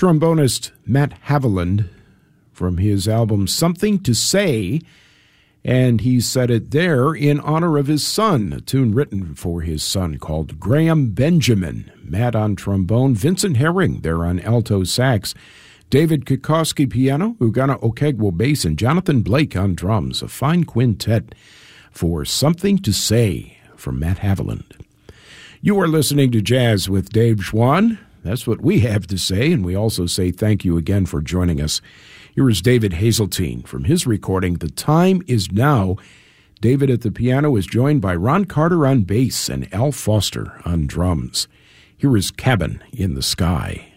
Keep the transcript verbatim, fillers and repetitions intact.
trombonist Matt Haviland from his album Something to Say, and he said it there in honor of his son, a tune written for his son called Graham Benjamin. Matt on trombone, Vincent Herring there on alto sax, David Kikoski piano, Ugana Okegwo bass, and Jonathan Blake on drums. A fine quintet for Something to Say from Matt Haviland. You are listening to Jazz with Dave Schwann. That's what we have to say, and we also say thank you again for joining us. Here is David Hazeltine from his recording, The Time Is Now. David at the piano is joined by Ron Carter on bass and Al Foster on drums. Here is Cabin in the Sky.